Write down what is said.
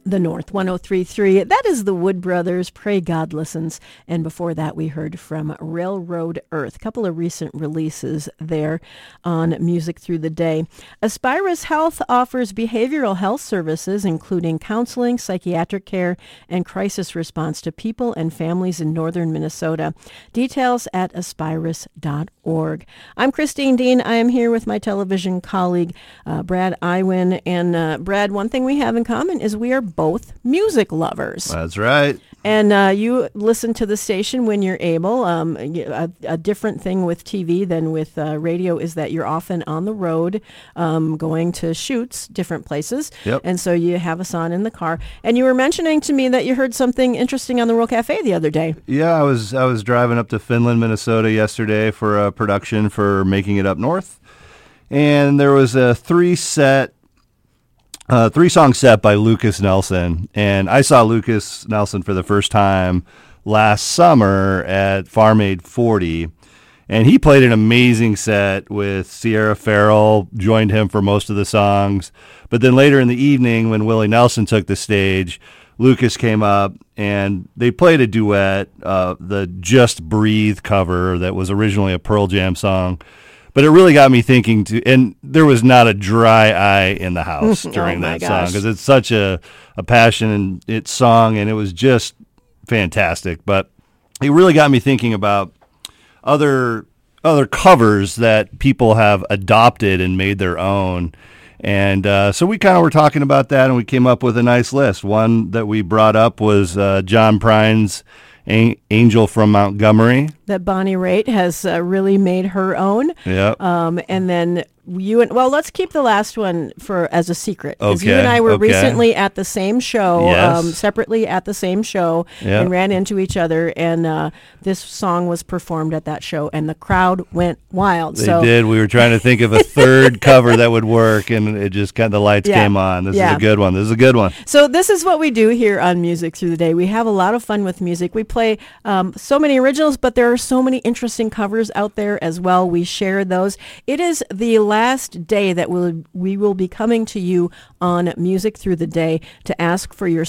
The North 103.3. That is the Wood Brothers, Pray God Listens. And before that, we heard from Railroad Earth. A couple of recent releases there on Music Through the Day. Aspirus Health offers behavioral health services, including counseling, psychiatric care, and crisis response to people and families in northern Minnesota. Details at aspirus.org. I'm Christine Dean. I am here with my television colleague, Brad Iwin. And Brad, one thing we have in common is we are both music lovers. That's right. And you listen to the station when you're able. A different thing with TV than with radio is that you're often on the road going to shoots, different places. Yep. And so you have us on in the car. And you were mentioning to me that you heard something interesting on the Rural Cafe the other day. Yeah, I was driving up to Finland, Minnesota yesterday for a production for Making It Up North. And there was a three-song set by Lucas Nelson, and I saw Lucas Nelson for the first time last summer at Farm Aid 40, and he played an amazing set with Sierra Farrell, joined him for most of the songs, but then later in the evening when Willie Nelson took the stage, Lucas came up, and they played a duet, the Just Breathe cover that was originally a Pearl Jam song. But it really got me thinking, and there was not a dry eye in the house during that song, because it's such a passionate song, and it was just fantastic. But it really got me thinking about other covers that people have adopted and made their own. And so we kind of were talking about that, and we came up with a nice list. One that we brought up was John Prine's Angel from Montgomery. That Bonnie Raitt has really made her own. Yeah. And then let's keep the last one as a secret. Because you Okay, and I were okay. recently at the same show, Yes. separately at the same show, Yeah. and ran into each other. And this song was performed at that show, and the crowd went wild. They did. We were trying to think of a third cover that would work, and it just kind of the lights came on. This is a good one. This is a good one. So this is what we do here on Music Through the Day. We have a lot of fun with music. We play so many originals, but there are so many interesting covers out there as well. We share those. It is the last day that we will be coming to you on Music Through the Day to ask for your